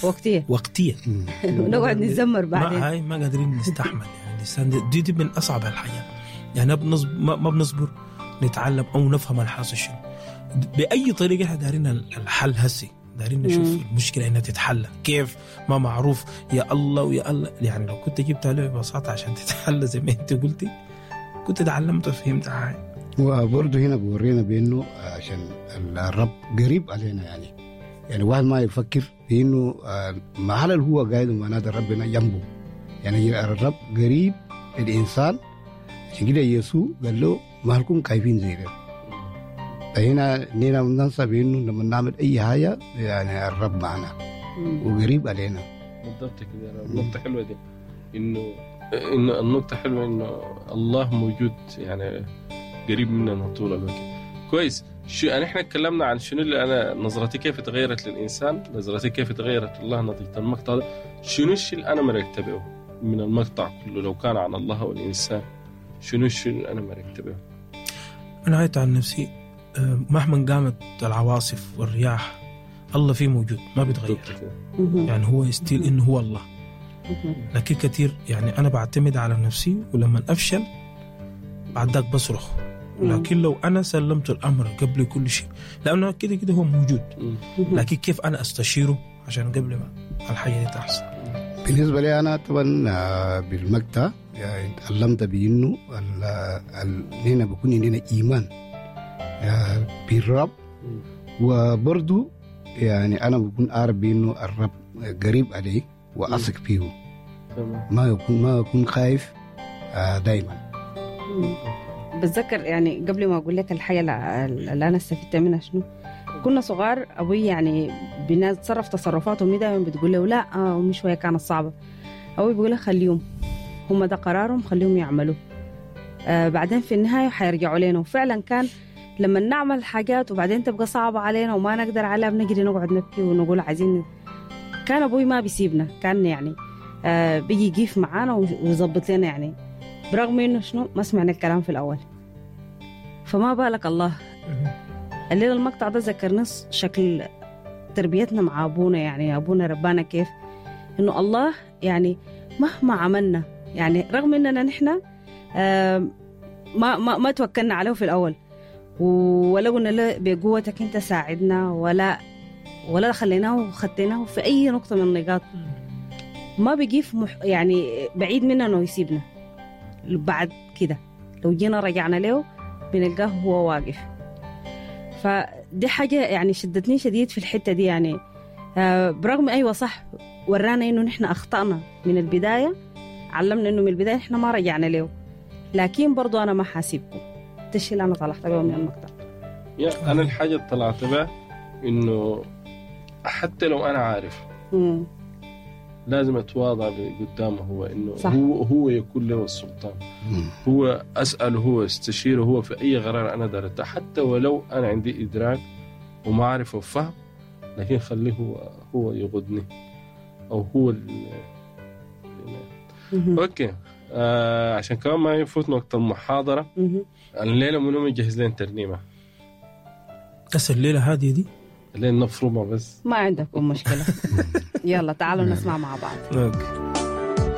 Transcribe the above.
وقتية ونقعد نتذمر بعدين. هاي ما قادرين نستحمل يعني الإنسان دي من أصعب الحياة يعني ما بنصبر نتعلم أو نفهم الحاصل شنو بأي طريقة. إحنا دارين الحل هسي، دارين نشوف المشكلة إنها تتحل كيف ما معروف. يا الله ويا الله يعني لو كنت جبت عليه ببساطة عشان تتحل زي ما أنت قلتي كنت تعلمت وفهمت هاي. وبرضه هنا بورينا بأنه عشان الرب قريب علينا يعني واحد ما يفكر بأنه محل اللي هو قاعد ومعناته ربنا جنبه. يعني الرب قريب الإنسان، عشان كده يسوع قال له ما لكم خايفين زي ده. فهنا نينا ننسى بأنه لما نعمل أي حاجة يعني الرب معنا وقريب علينا. بالضبط كده. النقطة حلوة دي إنه النقطة حلوة إنه الله موجود يعني قريب مننا طول الوقت. كويس. يعني إحنا اتكلمنا عن شنو اللي أنا نظرتي كيف تغيرت للإنسان، نظرتي كيف تغيرت الله نتيجة المقطع ده. شنو الشيء اللي أنا مرتبه من المقطع كله لو كان عن الله أو الإنسان؟ شنو الشيء اللي أنا مرتبه؟ أنا عايت عن نفسي مهما قامت العواصف والرياح الله فيه موجود ما بيتغير. يعني هو يستيل إنه هو الله. لكن كتير يعني أنا بعتمد على نفسي ولما أفشل بعد ذاك بصرخ. لكن لو أنا سلمت الأمر قبل كل شيء لأنه كده هو موجود. لكن كيف أنا أستشيره عشان قبل ما الحياة تحصل. بالنسبة لي أنا طبعا بالمقطع يعني تعلمت بأنه هنا بكون عندنا إيمان بالرب. وبرضو يعني أنا بكون أعرف بأنه الرب قريب عليه وأثق فيه. ما يكون خايف دايما. بتذكر يعني قبل ما أقول لك الحياة اللي أنا استفدت منها شنو. كنا صغار أبوي يعني بنتصرف تصرفاته ومي دايما بتقول له لا ومش شوية كانت صعبة. أبوي بيقول له خليهم هم ده قرارهم خليهم يعملوا بعدين في النهاية حيرجعوا لنا. وفعلا كان لما نعمل حاجات وبعدين تبقى صعبة علينا وما نقدر عليها بنجري نقعد نبكي ونقول عايزين. كان أبوي ما بيسيبنا، كان يعني بيجي يقيف معانا ويظبط لنا يعني برغم إنه شنو ما سمعنا الكلام في الأول. فما بالك الله. الليلة المقطع ده ذكرنا شكل تربيتنا مع أبونا. يعني أبونا ربانا كيف إنه الله يعني مهما عملنا يعني رغم إننا نحن ما توكلنا عليه في الأول ولا قلنا له بقوتك أنت ساعدنا ولا خليناه وخدتناه في أي نقطة من النقاط. ما بيقيف يعني بعيد مننا إنه يسيبنا. بعد كده لو جينا رجعنا له بنلقاه هو واقف. فدي حاجة يعني شدتني شديد في الحتة دي. يعني برغم أيوة صح ورانا إنه نحن أخطأنا من البداية، علمنا إنه من البداية نحن ما رجعنا له، لكن برضو أنا ما حاسبكم. الشيء اللي أنا طلعت بيه من المقطع أنا الحاجة اللي طلعت بها إنه حتى لو أنا عارف لازم أتواضع قدامه هو إنه صح. هو يكون له السلطان. هو أسأله، هو استشيره، هو في أي قرار أنا دارته حتى ولو أنا عندي إدراك وما أعرف وفهم، لكن خليه هو يغضني أو هو أوكي. عشان كمان ما يفوتنا وقت المحاضرة. الليلة منو مجهز لين ترنيمة؟ بس الليلة هذه دي الليلة مفرومة بس ما عندكم مشكلة. يلا تعالوا نسمع مع بعض.